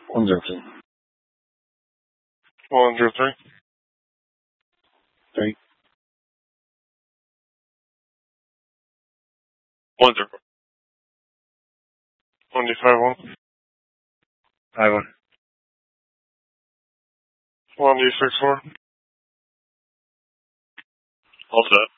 103. 103. 3. 10. 1D51. 51. 1D64. All set.